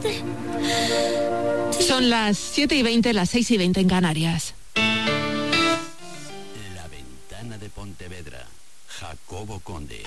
Son las 7:20, las 6:20 en Canarias. La Ventana de Pontevedra, Jacobo Conde.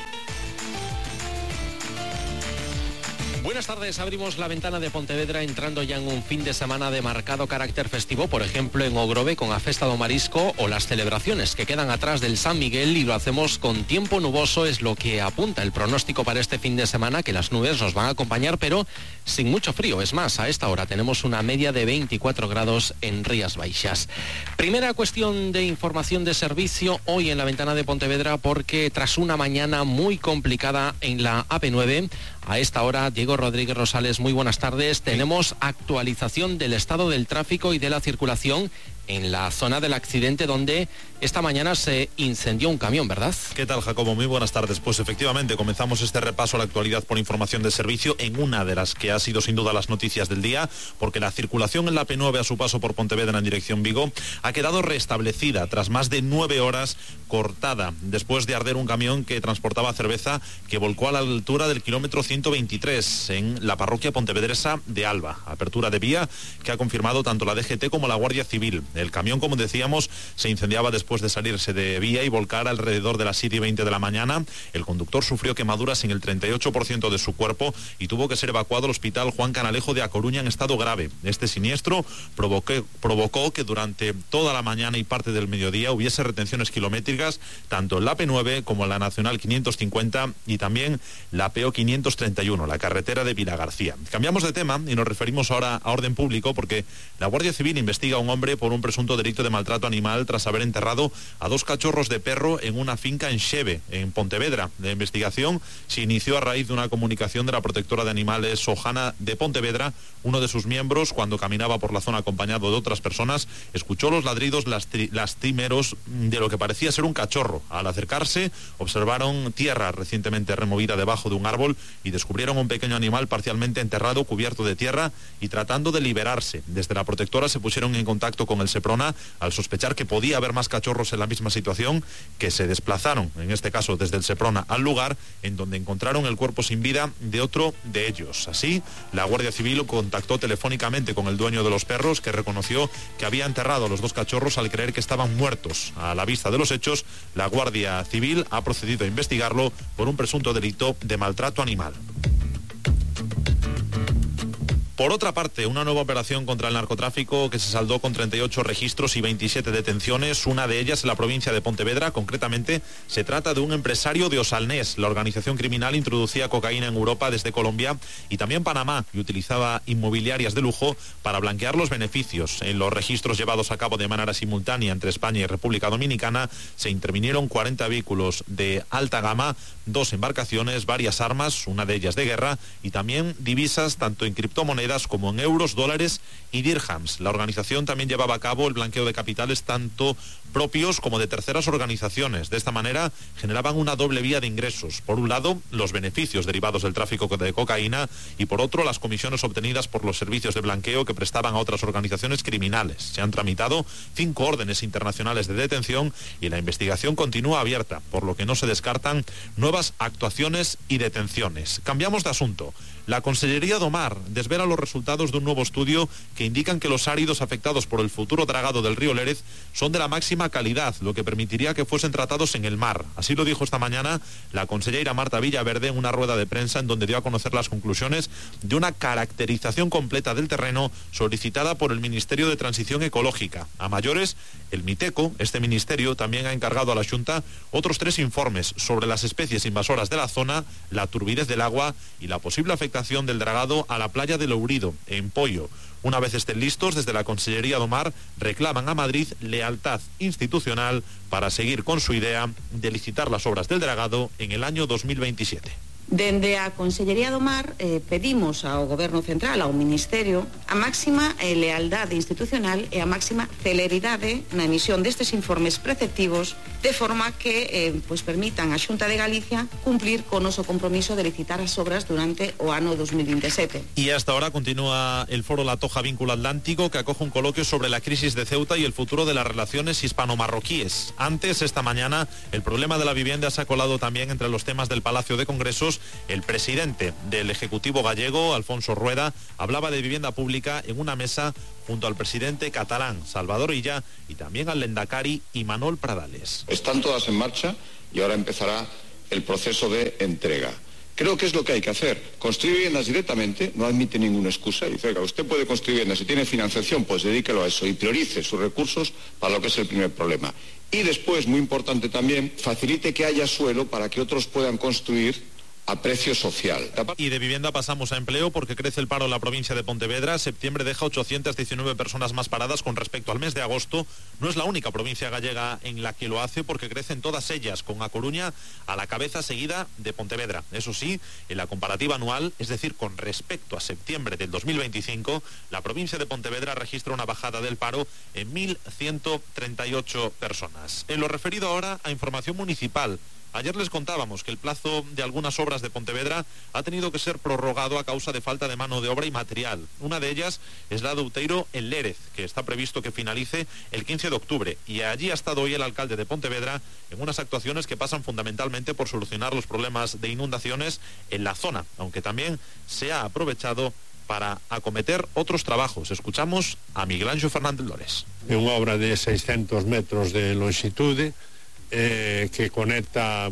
Buenas tardes, abrimos la ventana de Pontevedra entrando ya en un fin de semana de marcado carácter festivo, por ejemplo en Ogrove con a Festa do Marisco o las celebraciones que quedan atrás del San Miguel, y lo hacemos con tiempo nuboso, es lo que apunta el pronóstico para este fin de semana, que las nubes nos van a acompañar pero sin mucho frío. Es más, a esta hora tenemos una media de 24 grados en Rías Baixas. Primera cuestión de información de servicio hoy en la ventana de Pontevedra, porque tras una mañana muy complicada en la AP9, a esta hora, Diego Rodríguez Rosales, muy buenas tardes. Tenemos actualización del estado del tráfico y de la circulación en la zona del accidente donde esta mañana se incendió un camión, ¿verdad? ¿Qué tal, Jacobo? Muy buenas tardes. Pues efectivamente, comenzamos este repaso a la actualidad por información de servicio en una de las que ha sido sin duda las noticias del día, porque la circulación en la P9 a su paso por Pontevedra en dirección Vigo ha quedado restablecida tras más de 9 horas cortada, después de arder un camión que transportaba cerveza que volcó a la altura del kilómetro 123 en la parroquia pontevedresa de Alba. Apertura de vía que ha confirmado tanto la DGT como la Guardia Civil. El camión, como decíamos, se incendiaba después de salirse de vía y volcar alrededor de las 7:20 de la mañana. El conductor sufrió quemaduras en el 38% de su cuerpo y tuvo que ser evacuado al hospital Juan Canalejo de A Coruña en estado grave. Este siniestro provocó que durante toda la mañana y parte del mediodía hubiese retenciones kilométricas tanto en la P9 como en la Nacional 550 y también la PO 531, la carretera de Vilagarcía. Cambiamos de tema y nos referimos ahora a orden público, porque la Guardia Civil investiga a un hombre por un presunto delito de maltrato animal tras haber enterrado a 2 cachorros de perro en una finca en Xeve, en Pontevedra. La investigación se inició a raíz de una comunicación de la protectora de animales Sojana de Pontevedra. Uno de sus miembros, cuando caminaba por la zona acompañado de otras personas, escuchó los ladridos lastimeros de lo que parecía ser un cachorro. Al acercarse, observaron tierra recientemente removida debajo de un árbol y descubrieron un pequeño animal parcialmente enterrado, cubierto de tierra y tratando de liberarse. Desde la protectora se pusieron en contacto con el Seprona al sospechar que podía haber más cachorros en la misma situación, que se desplazaron, en este caso desde el Seprona al lugar, en donde encontraron el cuerpo sin vida de otro de ellos. Así, la Guardia Civil contactó telefónicamente con el dueño de los perros, que reconoció que había enterrado a los 2 cachorros al creer que estaban muertos. A la vista de los hechos, la Guardia Civil ha procedido a investigarlo por un presunto delito de maltrato animal. Por otra parte, una nueva operación contra el narcotráfico que se saldó con 38 registros y 27 detenciones, una de ellas en la provincia de Pontevedra. Concretamente, se trata de un empresario de Osalnés. La organización criminal introducía cocaína en Europa desde Colombia y también Panamá y utilizaba inmobiliarias de lujo para blanquear los beneficios. En los registros llevados a cabo de manera simultánea entre España y República Dominicana se intervinieron 40 vehículos de alta gama, 2 embarcaciones, varias armas, una de ellas de guerra, y también divisas tanto en criptomonedas como en euros, dólares y dirhams. La organización también llevaba a cabo el blanqueo de capitales tanto propios como de terceras organizaciones. De esta manera generaban una doble vía de ingresos. Por un lado, los beneficios derivados del tráfico de cocaína y por otro, las comisiones obtenidas por los servicios de blanqueo que prestaban a otras organizaciones criminales. Se han tramitado 5 órdenes internacionales de detención y la investigación continúa abierta, por lo que no se descartan nuevas actuaciones y detenciones. Cambiamos de asunto. La Consellería do Mar desvela los resultados de un nuevo estudio que indican que los áridos afectados por el futuro dragado del río Lérez son de la máxima calidad, lo que permitiría que fuesen tratados en el mar. Así lo dijo esta mañana la consellera Marta Villaverde en una rueda de prensa en donde dio a conocer las conclusiones de una caracterización completa del terreno solicitada por el Ministerio de Transición Ecológica. A mayores, el MITECO, este ministerio, también ha encargado a la Xunta otros 3 informes sobre las especies invasoras de la zona, la turbidez del agua y la posible afectación del dragado a la playa de Lourido, en Poio. Una vez estén listos, desde la Consellería do Mar reclaman a Madrid lealtad institucional para seguir con su idea de licitar las obras del dragado en el año 2027. Dende a Consellería do Mar pedimos ao Goberno Central, ao Ministerio, a máxima lealdade institucional e a máxima celeridade na emisión destes informes preceptivos, de forma que permitan a Xunta de Galicia cumplir con o noso compromiso de licitar as obras durante o ano 2027. Y hasta ahora continúa el foro La Toja Vínculo Atlántico, que acoge un coloquio sobre la crisis de Ceuta y el futuro de las relaciones hispano-marroquíes. Antes, esta mañana, el problema de la vivienda se ha colado también entre los temas del Palacio de Congresos minutos, el presidente del Ejecutivo gallego, Alfonso Rueda, hablaba de vivienda pública en una mesa junto al presidente catalán, Salvador Illa, y también al Lehendakari Imanol Pradales. Están todas en marcha y ahora empezará el proceso de entrega. Creo que es lo que hay que hacer. Construir viviendas directamente no admite ninguna excusa. Dice, oiga, usted puede construir viviendas, si tiene financiación, pues dedíquelo a eso y priorice sus recursos para lo que es el primer problema. Y después, muy importante también, facilite que haya suelo para que otros puedan construir a precio social. Y de vivienda pasamos a empleo porque crece el paro en la provincia de Pontevedra. Septiembre deja 819 personas más paradas con respecto al mes de agosto. No es la única provincia gallega en la que lo hace porque crecen todas ellas, con A Coruña a la cabeza, seguida de Pontevedra. Eso sí, en la comparativa anual, es decir, con respecto a septiembre del 2025, la provincia de Pontevedra registra una bajada del paro en 1.138 personas. En lo referido ahora a información municipal, ayer les contábamos que el plazo de algunas obras de Pontevedra ha tenido que ser prorrogado a causa de falta de mano de obra y material. Una de ellas es la de Outeiro en Lérez, que está previsto que finalice el 15 de octubre. Y allí ha estado hoy el alcalde de Pontevedra en unas actuaciones que pasan fundamentalmente por solucionar los problemas de inundaciones en la zona, aunque también se ha aprovechado para acometer otros trabajos. Escuchamos a Miguel Ángel Fernández Lores. Unha obra de 600 metros de longitude, que conecta,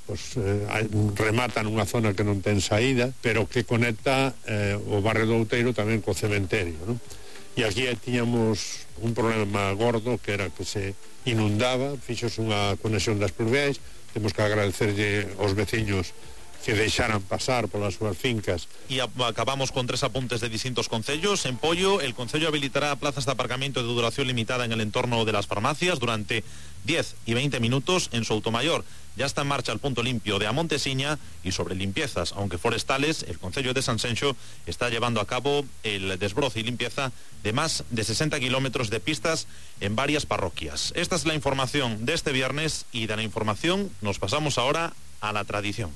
remata nunha zona que non ten saída, pero que conecta o barrio do Outeiro tamén co cementerio, non? E aquí tiñamos un problema gordo, que era que se inundaba, fixos unha conexión das pluviais. Temos que agradecerlle aos veciños que deixaran pasar polas súas fincas. Y acabamos con 3 apuntes de distintos concellos. En Pollo, el concello habilitará plazas de aparcamiento de duración limitada en el entorno de las farmacias durante 10 y 20 minutos. En Soutomayor ya está en marcha el punto limpio de Amontesiña. Y sobre limpiezas, aunque forestales, el concello de Sanxenxo está llevando a cabo el desbroce y limpieza de más de 60 kilómetros de pistas en varias parroquias. Esta es la información de este viernes, y de la información nos pasamos ahora a la tradición.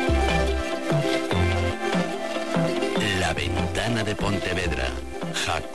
La ventana de Pontevedra.